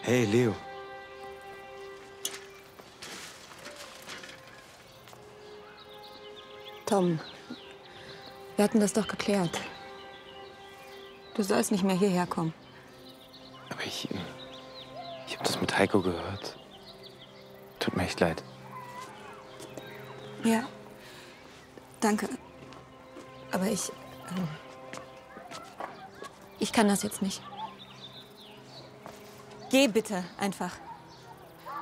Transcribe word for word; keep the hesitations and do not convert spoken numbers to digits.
Hey, Leo. Tom, wir hatten das doch geklärt. Du sollst nicht mehr hierher kommen. Aber ich... Ich habe das mit Heiko gehört. Tut mir echt leid. Ja, danke. Aber ich... Ähm, ich kann das jetzt nicht. Geh bitte, einfach.